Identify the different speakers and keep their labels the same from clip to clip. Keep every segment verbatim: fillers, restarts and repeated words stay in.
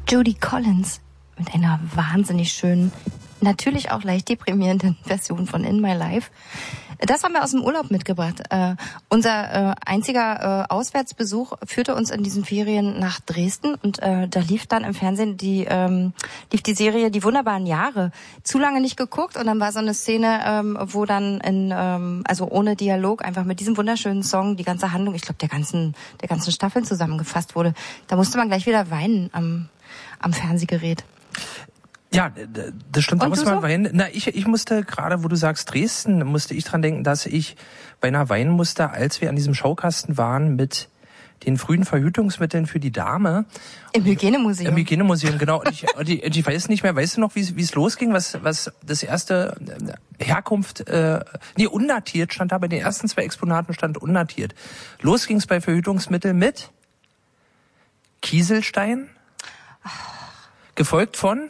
Speaker 1: Judy Collins mit einer wahnsinnig schönen, natürlich auch leicht deprimierenden Version von In My Life. Das haben wir aus dem Urlaub mitgebracht. Äh, unser äh, einziger äh, Auswärtsbesuch führte uns in diesen Ferien nach Dresden und äh, da lief dann im Fernsehen die ähm, lief die Serie Die wunderbaren Jahre. Zu lange nicht geguckt und dann war so eine Szene, ähm, wo dann in ähm, also ohne Dialog einfach mit diesem wunderschönen Song die ganze Handlung, ich glaube der ganzen der ganzen Staffeln zusammengefasst wurde. Da musste man gleich wieder weinen am am Fernsehgerät.
Speaker 2: Ja, das stimmt. Da muss man
Speaker 1: so?
Speaker 2: weinen. Na, ich, ich musste gerade, wo du sagst Dresden, musste ich dran denken, dass ich beinahe weinen musste, als wir an diesem Schaukasten waren mit den frühen Verhütungsmitteln für die Dame.
Speaker 1: Im Hygienemuseum.
Speaker 2: Im Hygienemuseum, genau. Und ich, und ich, und ich weiß nicht mehr, weißt du noch, wie es losging, was was das erste Herkunft, äh, nee, undatiert stand da, bei den ersten zwei Exponaten stand undatiert. Los ging's bei Verhütungsmitteln mit Kieselstein, gefolgt von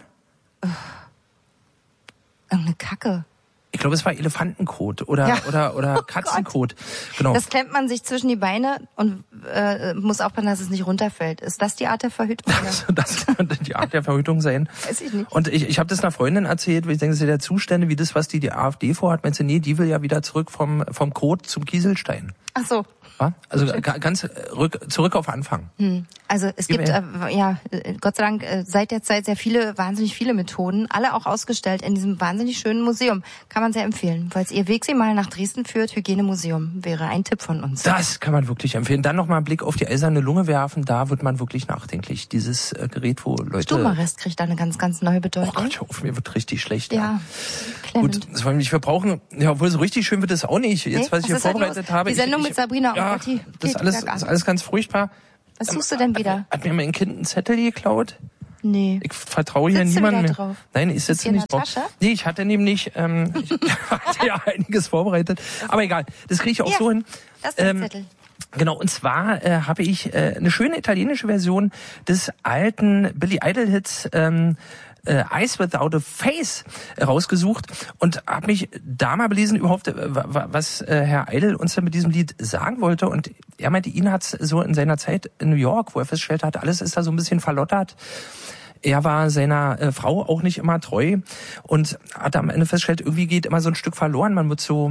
Speaker 1: irgendeine Kacke.
Speaker 2: Ich glaube, es war Elefantenkot oder ja. oder oder Katzenkot.
Speaker 1: Oh
Speaker 2: genau.
Speaker 1: Das klemmt man sich zwischen die Beine und äh, muss aufpassen, dass es nicht runterfällt. Ist das die Art der Verhütung?
Speaker 2: Also das könnte die Art der Verhütung sein.
Speaker 1: Weiß ich nicht.
Speaker 2: Und ich, ich habe das einer Freundin erzählt, weil ich denke, das ist der Zustände, wie das, was die die AfD vorhat. Meinst du, nee, die will ja wieder zurück vom vom Kot zum Kieselstein.
Speaker 1: Ach so.
Speaker 2: Ja? Also ganz rück, zurück auf Anfang.
Speaker 1: Hm. Also es gibt äh, ja Gott sei Dank äh, seit der Zeit sehr viele, wahnsinnig viele Methoden, alle auch ausgestellt in diesem wahnsinnig schönen Museum. Kann man sehr empfehlen. Falls ihr Weg sie mal nach Dresden führt, Hygienemuseum wäre ein Tipp von uns.
Speaker 2: Das kann man wirklich empfehlen. Dann noch mal einen Blick auf die eiserne Lunge werfen, da wird man wirklich nachdenklich. Dieses äh, Gerät, wo Leute...
Speaker 1: Stubenarrest kriegt da eine ganz, ganz neue Bedeutung.
Speaker 2: Oh Gott, auf mir wird richtig schlecht.
Speaker 1: Ja,
Speaker 2: ja.
Speaker 1: Clement.
Speaker 2: Gut, wir brauchen, ja, obwohl so richtig schön wird es auch nicht. Jetzt,
Speaker 1: nee?
Speaker 2: was ich hier vorbereitet
Speaker 1: halt
Speaker 2: habe.
Speaker 1: Die Sendung
Speaker 2: ich,
Speaker 1: mit Sabrina
Speaker 2: ja,
Speaker 1: und Gotti.
Speaker 2: Das ist alles, das ist alles ganz furchtbar.
Speaker 1: Was suchst du denn wieder?
Speaker 2: Hat, hat mir mein Kind einen Zettel geklaut?
Speaker 1: Nee.
Speaker 2: Ich vertraue hier
Speaker 1: Sitzt
Speaker 2: niemandem mehr.
Speaker 1: Drauf?
Speaker 2: Nein, ich sitze nicht drauf. Tasche? Nee, ich hatte nämlich, ähm, ich hatte ja einiges vorbereitet. Aber egal, das kriege ich auch ja, so hin.
Speaker 1: Das ist ähm, Zettel.
Speaker 2: Genau, und zwar äh, habe ich äh, eine schöne italienische Version des alten Billy Idol Hits ähm, äh, Eyes Without a Face rausgesucht und habe mich da mal belesen überhaupt, äh, was äh, Herr Idol uns dann mit diesem Lied sagen wollte. Und er meinte, ihn hat's so in seiner Zeit in New York, wo er festgestellt hat, alles ist da so ein bisschen verlottert. Er war seiner äh, Frau auch nicht immer treu und hat am Ende festgestellt, irgendwie geht immer so ein Stück verloren. Man wird so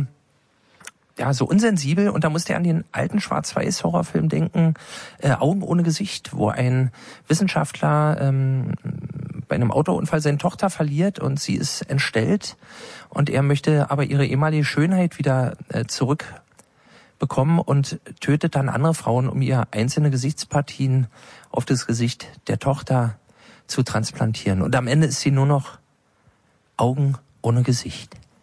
Speaker 2: ja so unsensibel und da musste er an den alten Schwarz-Weiß-Horrorfilm denken, äh, Augen ohne Gesicht, wo ein Wissenschaftler ähm, bei einem Autounfall seine Tochter verliert und sie ist entstellt und er möchte aber ihre ehemalige Schönheit wieder äh, zurückbekommen und tötet dann andere Frauen, um ihr einzelne Gesichtspartien auf das Gesicht der Tochter zu transplantieren. Und am Ende ist sie nur noch Augen ohne Gesicht.